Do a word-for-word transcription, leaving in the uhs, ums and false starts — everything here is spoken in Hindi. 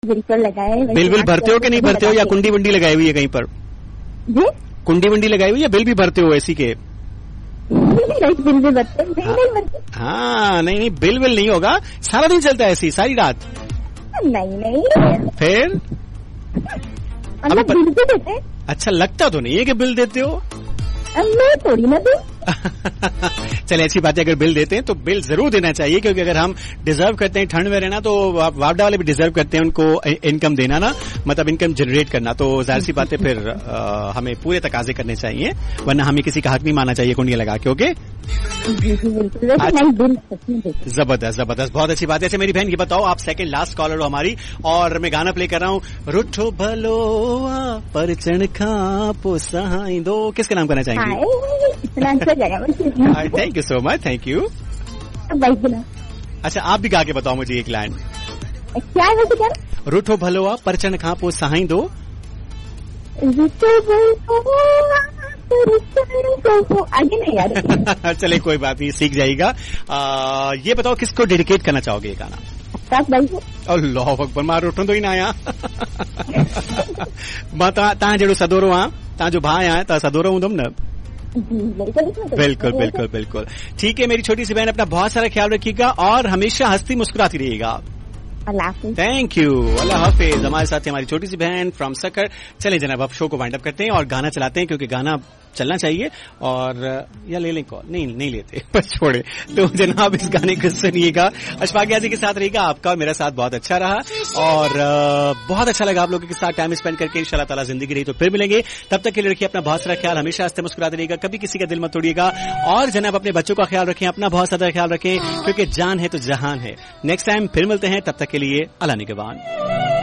बिल्कुल लगाए। बिल बिल भरते हो कि नहीं भरते हो, या कुंडी वंडी लगाई हुई है कहीं पर? जी, कुंडी वंडी लगाई हुई है, बिल भी भरते हो ऐसी के? बिल भी भरते नहीं, नहीं भरते। हाँ, नहीं नहीं, बिल बिल नहीं होगा, सारा दिन चलता है ऐसी, सारी रात? नहीं नहीं, फिर मतलब बिल भी देते हैं। अच्छा, लगता तो नहीं है कि बिल देते हो। मैं थोड़ी ना दूं। चले, अच्छी बात है, अगर बिल देते हैं तो बिल जरूर देना चाहिए, क्योंकि अगर हम डिजर्व करते हैं ठंड में रहना, तो वापडा वाले भी डिजर्व करते हैं उनको इनकम देना ना, मतलब इनकम जनरेट करना। तो जाहिर सी बात है फिर आ, हमें पूरे तकाजे करने चाहिए, वरना हमें किसी का हक नहीं मानना चाहिए कुंडियां लगा के। ओके, जबरदस्त जबरदस्त, बहुत अच्छी बात है। अच्छा मेरी बहन, ये बताओ, आप सेकंड लास्ट कॉलर हो हमारी, और मैं गाना प्ले कर रहा हूँ, रुठो भलो पर चढ़ खापो सहाई दो, किसका नाम करना चाहेंगे? Thank you so much, thank you. अच्छा, आप भी गा के बताओ मुझे एक लाइन। क्या है वैसे? क्या? रुठो भलोआ परचन खापो सहाई दो। आगे नहीं यार। चले, कोई बात नहीं, सीख जाएगा। आ, ये बताओ, किसको डेडिकेट करना चाहोगे ये गाना? अल्लाह अकबर, मां रुठो तो ही ना आया। तव्हां जहिड़ो सदोरो आहियां, तव्हां जो भाउ आहियां, तव्हां सदोरो हूंदुमि न? बिल्कुल बिल्कुल बिल्कुल। ठीक है मेरी छोटी सी बहन, अपना बहुत सारा ख्याल रखिएगा और हमेशा हंसती मुस्कुराती रहिएगा। थैंक यू, अल्लाह हाफिज। हमारे साथ हमारी छोटी सी बहन फ्रॉम सकर। चले जनाब, अब शो को वाइंड अप करते हैं और गाना चलाते हैं, क्योंकि गाना चलना चाहिए। और या ले लें कॉल? नहीं नहीं लेते, बस छोड़े। तो जनाब इस गाने को सुनिएगा, अशफाक याजी के साथ रहेगा। आपका और मेरा साथ बहुत अच्छा रहा और बहुत अच्छा लगा आप लोगों के साथ टाइम स्पेंड करके। इंशाल्लाह ताला जिंदगी रही तो फिर मिलेंगे, तब तक के लिए रखिए अपना बहुत सारा ख्याल, हमेशा हंसते मुस्कुराते रहिएगा, कभी किसी का दिल मत तोड़िएगा। और जनाब अपने बच्चों का ख्याल रखें, अपना बहुत ज्यादा ख्याल रखें, क्योंकि जान है तो जहान है। नेक्स्ट टाइम फिर मिलते हैं, तब तक के लिए अल्लाह निगहबान।